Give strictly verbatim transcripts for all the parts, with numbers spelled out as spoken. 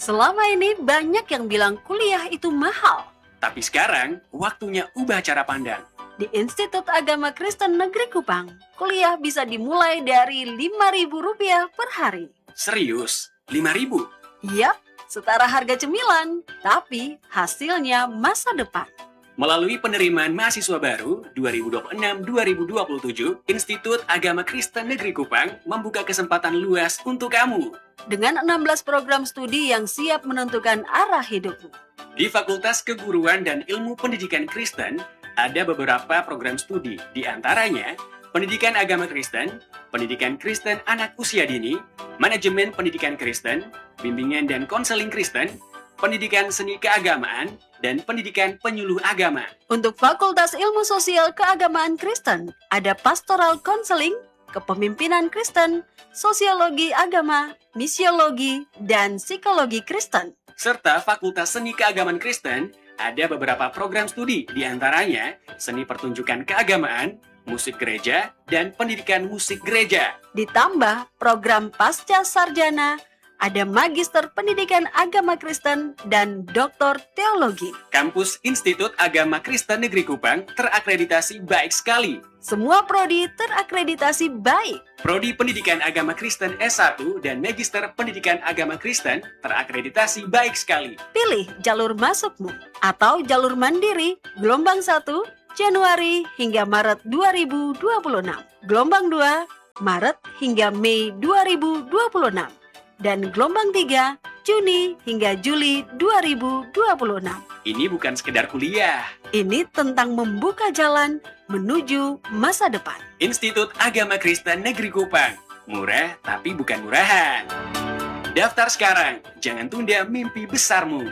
Selama ini banyak yang bilang kuliah itu mahal. Tapi sekarang, waktunya ubah cara pandang. Di Institut Agama Kristen Negeri Kupang, kuliah bisa dimulai dari lima ribu rupiah per hari. Serius? lima ribu? Yap, setara harga cemilan, tapi hasilnya masa depan. Melalui penerimaan mahasiswa baru dua ribu dua puluh enam dua ribu dua puluh tujuh, Institut Agama Kristen Negeri Kupang membuka kesempatan luas untuk kamu. Dengan enam belas program studi yang siap menentukan arah hidupmu. Di Fakultas Keguruan dan Ilmu Pendidikan Kristen, ada beberapa program studi, di antaranya Pendidikan Agama Kristen, Pendidikan Kristen Anak Usia Dini, Manajemen Pendidikan Kristen, Bimbingan dan Konseling Kristen, Pendidikan Seni Keagamaan, dan Pendidikan Penyuluh Agama. Untuk Fakultas Ilmu Sosial Keagamaan Kristen, ada Pastoral Konseling, Kepemimpinan Kristen, Sosiologi Agama, Misiologi, dan Psikologi Kristen. Serta Fakultas Seni Keagamaan Kristen, ada beberapa program studi, di antaranya Seni Pertunjukan Keagamaan, Musik Gereja, dan Pendidikan Musik Gereja. Ditambah program Pasca Sarjana, ada Magister Pendidikan Agama Kristen dan Doktor Teologi. Kampus Institut Agama Kristen Negeri Kupang terakreditasi baik sekali. Semua prodi terakreditasi baik. Prodi Pendidikan Agama Kristen S satu dan Magister Pendidikan Agama Kristen terakreditasi baik sekali. Pilih jalur masukmu atau jalur mandiri gelombang satu Januari hingga Maret dua ribu dua puluh enam. Gelombang dua Maret hingga Mei dua ribu dua puluh enam. Dan gelombang tiga Juni hingga Juli dua ribu dua puluh enam. Ini bukan sekedar kuliah. Ini tentang membuka jalan menuju masa depan. Institut Agama Kristen Negeri Kupang. Murah tapi bukan murahan. Daftar sekarang, jangan tunda mimpi besarmu.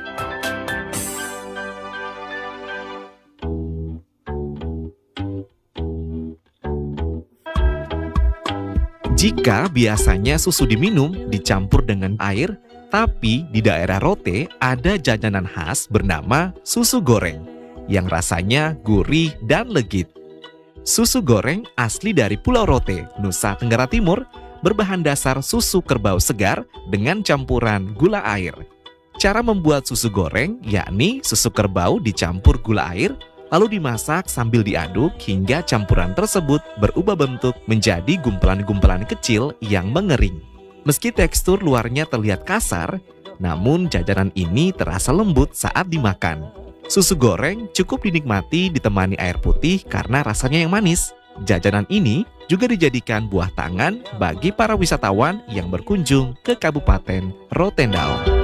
Jika biasanya susu diminum dicampur dengan air, tapi di daerah Rote ada jajanan khas bernama susu goreng yang rasanya gurih dan legit. Susu goreng asli dari Pulau Rote, Nusa Tenggara Timur, berbahan dasar susu kerbau segar dengan campuran gula air. Cara membuat susu goreng yakni susu kerbau dicampur gula air, lalu dimasak sambil diaduk hingga campuran tersebut berubah bentuk menjadi gumpalan-gumpalan kecil yang mengering. Meski tekstur luarnya terlihat kasar, namun jajanan ini terasa lembut saat dimakan. Susu goreng cukup dinikmati ditemani air putih karena rasanya yang manis. Jajanan ini juga dijadikan buah tangan bagi para wisatawan yang berkunjung ke Kabupaten Rotendao.